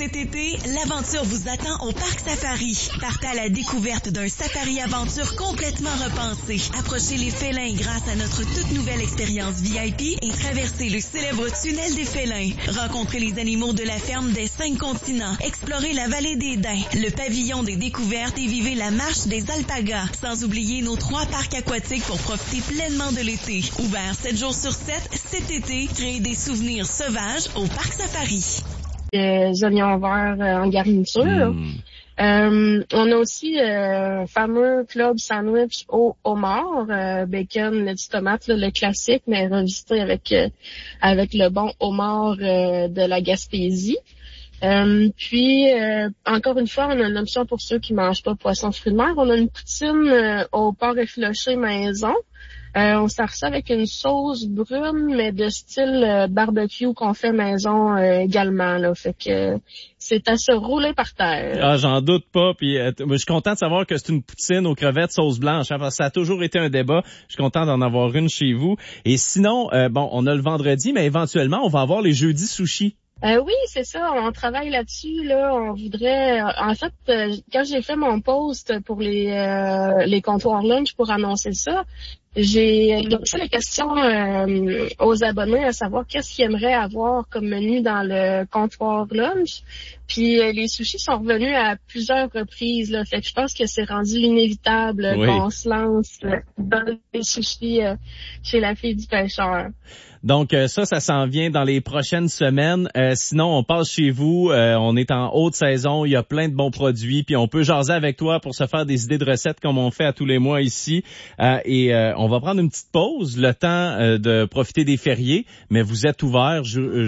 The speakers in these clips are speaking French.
Cet été, l'aventure vous attend au Parc Safari. Partez à la découverte d'un safari-aventure complètement repensé. Approchez les félins grâce à notre toute nouvelle expérience VIP et traversez le célèbre tunnel des félins. Rencontrez les animaux de la ferme des 5 continents. Explorez la vallée des Daims, le pavillon des découvertes et vivez la marche des alpagas. Sans oublier nos 3 parcs aquatiques pour profiter pleinement de l'été. Ouvert 7 jours sur 7, cet été, créez des souvenirs sauvages au Parc Safari. Des oignons verts en garniture. On a aussi un fameux club sandwich au homard, bacon, lettuce, tomate, là, le classique, mais revisité avec le bon homard de la Gaspésie. Puis, encore une fois, on a une option pour ceux qui mangent pas poisson, fruits de mer. On a une poutine au porc effiloché maison. On sert ça avec une sauce brune, mais de style barbecue qu'on fait maison également. Là. Fait que c'est à se rouler par terre. Ah, j'en doute pas. Puis je suis content de savoir que c'est une poutine aux crevettes sauce blanche. Hein, parce que ça a toujours été un débat. Je suis content d'en avoir une chez vous. Et sinon, on a le vendredi, mais éventuellement, on va avoir les jeudis sushis. Oui, c'est ça. On travaille là-dessus. Là, on voudrait. En fait, quand j'ai fait mon post pour les comptoirs lunch pour annoncer ça, j'ai posé la question aux abonnés à savoir qu'est-ce qu'ils aimeraient avoir comme menu dans le comptoir lunch. Puis les sushis sont revenus à plusieurs reprises. Là, fait que je pense que c'est rendu inévitable qu'on se lance dans les sushis chez la fille du pêcheur. Donc ça s'en vient dans les prochaines semaines. Sinon, on passe chez vous. On est en haute saison. Il y a plein de bons produits. Puis on peut jaser avec toi pour se faire des idées de recettes comme on fait à tous les mois ici. Et on va prendre une petite pause, le temps de profiter des fériés. Mais vous êtes ouverts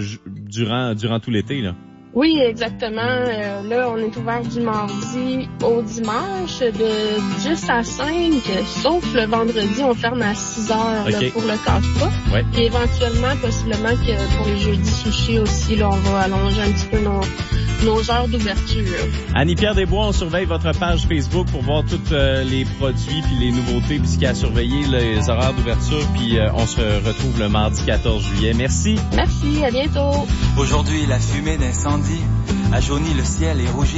durant tout l'été, là. Oui, exactement. Là, on est ouvert du mardi au dimanche de 10 à 5, sauf le vendredi, on ferme à 6 heures là, pour le casse-pas. Ouais. Et éventuellement, possiblement que pour les jeudis sushis aussi, là, on va allonger un petit peu nos heures d'ouverture. Annie-Pierre Desbois, on surveille votre page Facebook pour voir tous les produits puis les nouveautés puis ce qu'il y a à surveiller, les horaires d'ouverture. Puis on se retrouve le mardi 14 juillet. Merci. Merci, à bientôt. Aujourd'hui, la fumée d'incendie a jauni le ciel et rougi